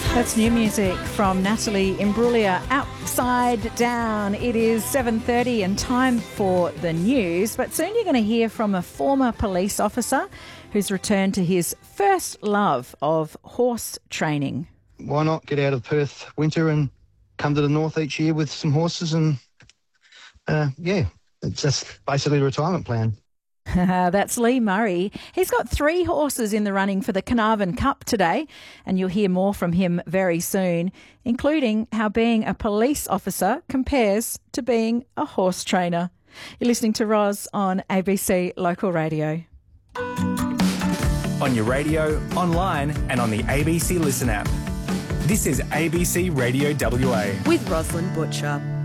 That's new music from Natalie Imbruglia, Upside Down. It is 7:30 and time for the news, but soon you're going to hear from a former police officer who's returned to his first love of horse training. Why not get out of Perth winter and come to the north each year with some horses and, it's just basically a retirement plan. That's Lee Murray. He's got 3 horses in the running for the Carnarvon Cup today, and you'll hear more from him very soon, including how being a police officer compares to being a horse trainer. You're listening to Roz on ABC Local Radio. On your radio, online and on the ABC Listen app. This is ABC Radio WA. With Rosalind Butcher.